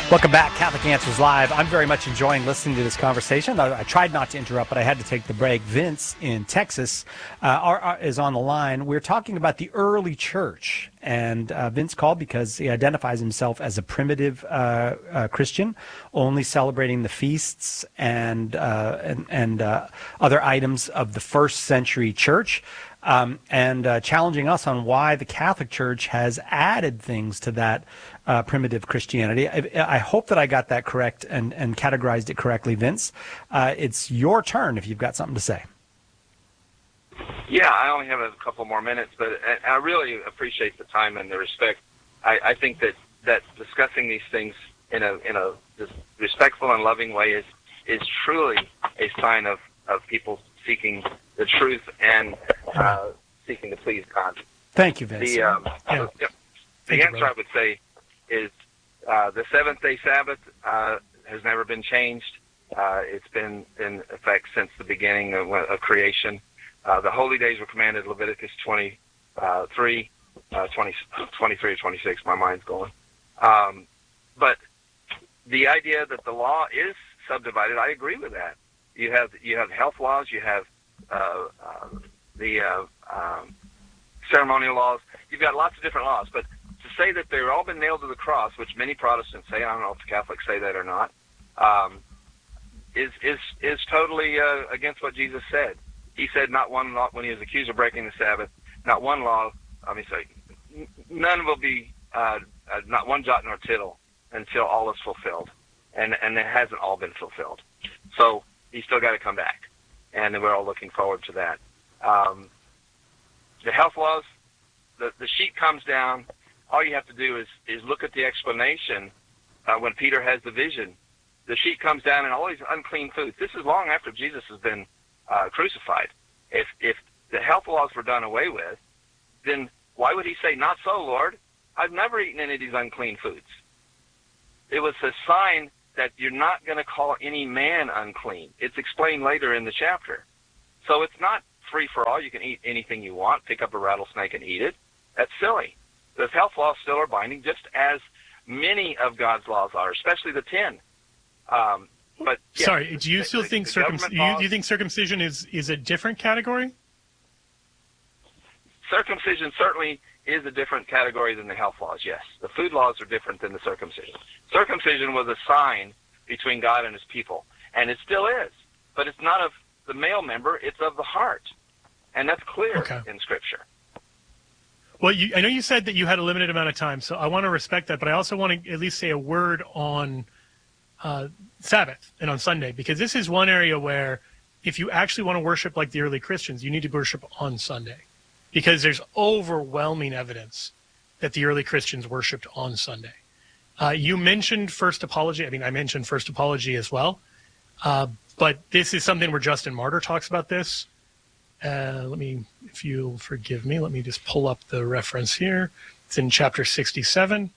Welcome back, Catholic Answers Live. I'm very much enjoying listening to this conversation. I tried not to interrupt, but I had to take the break. Vince in Texas is on the line. We're talking about the early church, and Vince called because he identifies himself as a primitive Christian, only celebrating the feasts and other items of the first century church. And challenging us on why the Catholic Church has added things to that primitive Christianity. I hope that I got that correct and categorized it correctly, Vince. It's your turn if you've got something to say. Yeah, I only have a couple more minutes, but I really appreciate the time and the respect. I think that discussing these things in a respectful and loving way is truly a sign of people seeking the truth and seeking to please God. Thank you, Vince. The answer I would say is the seventh-day Sabbath has never been changed. It's been in effect since the beginning of creation. The holy days were commanded in Leviticus 23 or 26. My mind's going. But the idea that the law is subdivided, I agree with that. You have health laws, you have the ceremonial laws. You've got lots of different laws, but to say that they've all been nailed to the cross, which many Protestants say, I don't know if the Catholics say that or not, is totally against what Jesus said. He said, not one law, when he was accused of breaking the Sabbath, not one law, none will be, not one jot nor tittle until all is fulfilled. And it hasn't all been fulfilled. So he's still got to come back. And we're all looking forward to that. The health laws, the sheet comes down. All you have to do is look at the explanation when Peter has the vision. The sheet comes down and all these unclean foods. This is long after Jesus has been crucified. If the health laws were done away with, then why would he say, not so, Lord? I've never eaten any of these unclean foods. It was a sign that you're not going to call any man unclean. It's explained later in the chapter. So it's not free for all. You can eat anything you want, pick up a rattlesnake and eat it. That's silly. The health laws still are binding, just as many of God's laws are, especially the 10. But yeah, sorry, do you still think you think circumcision is a different category? Circumcision certainly is a different category than the health laws, yes. The food laws are different than the circumcision. Circumcision was a sign between God and his people, and it still is. But it's not of the male member, it's of the heart. And that's clear in Scripture. Well, I know you said that you had a limited amount of time, so I want to respect that, but I also want to at least say a word on Sabbath and on Sunday, because this is one area where if you actually want to worship like the early Christians, you need to worship on Sunday, because there's overwhelming evidence that the early Christians worshipped on Sunday. You mentioned First Apology. I mean, I mentioned First Apology as well, but this is something where Justin Martyr talks about this. If you'll forgive me, let me just pull up the reference here. It's in chapter 67.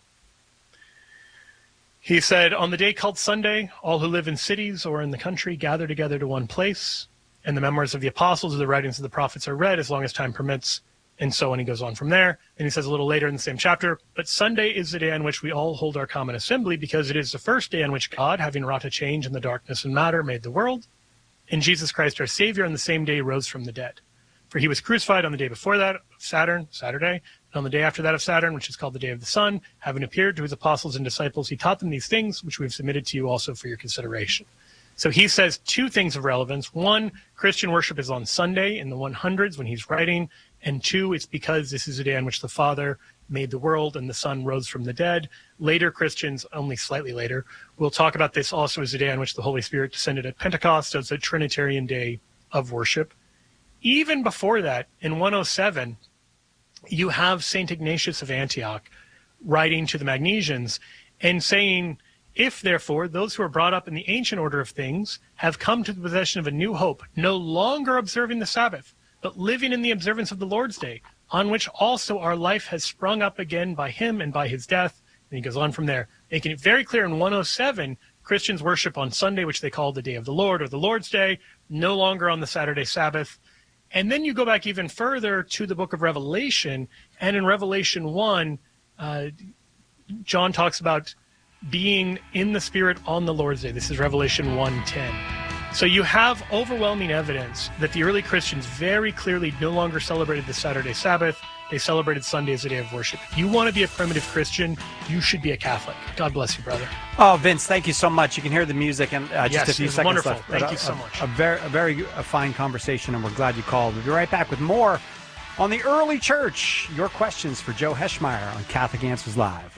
He said, on the day called Sunday, all who live in cities or in the country gather together to one place, and the memoirs of the apostles or the writings of the prophets are read as long as time permits, and so on. He goes on from there. And he says a little later in the same chapter, but Sunday is the day on which we all hold our common assembly, because it is the first day on which God, having wrought a change in the darkness and matter, made the world, and Jesus Christ our Savior on the same day rose from the dead. For he was crucified on the day before that of Saturday, and on the day after that of Saturn, which is called the day of the sun, having appeared to his apostles and disciples, he taught them these things, which we have submitted to you also for your consideration. So he says two things of relevance. One, Christian worship is on Sunday in the 100s when he's writing. And two, it's because this is a day on which the Father made the world and the Son rose from the dead. Later Christians, only slightly later, will talk about this also as a day on which the Holy Spirit descended at Pentecost. So it's a Trinitarian day of worship. Even before that, in 107, you have St. Ignatius of Antioch writing to the Magnesians and saying, if, therefore, those who are brought up in the ancient order of things have come to the possession of a new hope, no longer observing the Sabbath, but living in the observance of the Lord's Day, on which also our life has sprung up again by him and by his death. And he goes on from there, making it very clear in 107, Christians worship on Sunday, which they call the day of the Lord or the Lord's Day, no longer on the Saturday Sabbath. And then you go back even further to the book of Revelation, and in Revelation 1, John talks about being in the Spirit on the Lord's Day. This is Revelation 1:10. So you have overwhelming evidence that the early Christians very clearly no longer celebrated the Saturday Sabbath. They celebrated Sunday as a day of worship. If you want to be a primitive Christian, you should be a Catholic. God bless you, brother. Oh, Vince, thank you so much. You can hear the music and just a few seconds wonderful. left. Thank you so much. A very fine conversation, and we're glad you called. We'll be right back with more on the early church. Your questions for Joe Heschmeyer on Catholic Answers Live.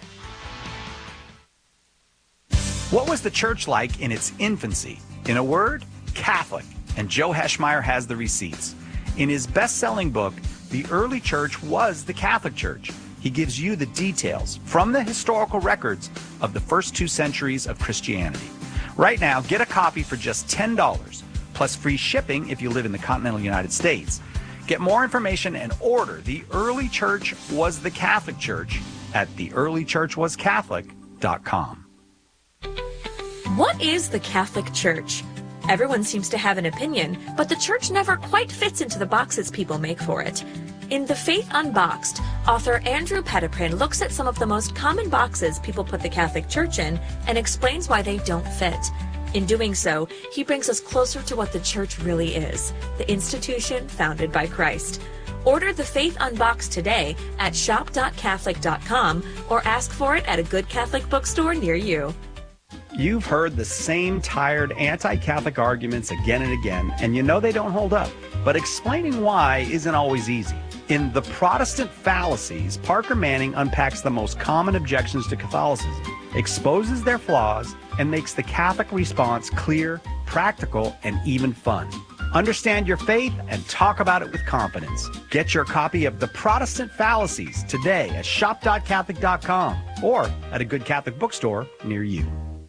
What was the church like in its infancy? In a word, Catholic. And Joe Heschmeyer has the receipts. In his best-selling book, The Early Church Was the Catholic Church, he gives you the details from the historical records of the first 2 centuries of Christianity. Right now, get a copy for just $10, plus free shipping if you live in the continental United States. Get more information and order The Early Church Was the Catholic Church at theearlychurchwascatholic.com. What is the Catholic Church? Everyone seems to have an opinion, but the church never quite fits into the boxes people make for it. In The Faith Unboxed, author Andrew Petiprin looks at some of the most common boxes people put the Catholic Church in and explains why they don't fit. In doing so, he brings us closer to what the church really is, the institution founded by Christ. Order The Faith Unboxed today at shop.catholic.com or ask for it at a good Catholic bookstore near you. You've heard the same tired anti-Catholic arguments again and again, and you know they don't hold up. But explaining why isn't always easy. In The Protestant Fallacies, Parker Manning unpacks the most common objections to Catholicism, exposes their flaws, and makes the Catholic response clear, practical, and even fun. Understand your faith and talk about it with confidence. Get your copy of The Protestant Fallacies today at shop.catholic.com or at a good Catholic bookstore near you.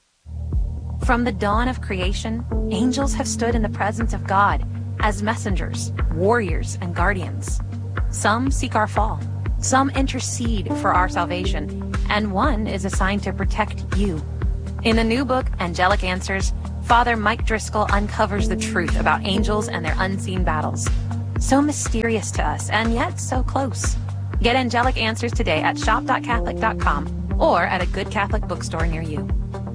From the dawn of creation, angels have stood in the presence of God as messengers, warriors, and guardians. Some seek our fall, some intercede for our salvation, and one is assigned to protect you. In the new book, Angelic Answers, Father Mike Driscoll uncovers the truth about angels and their unseen battles. So mysterious to us, and yet so close. Get Angelic Answers today at shop.catholic.com or at a good Catholic bookstore near you.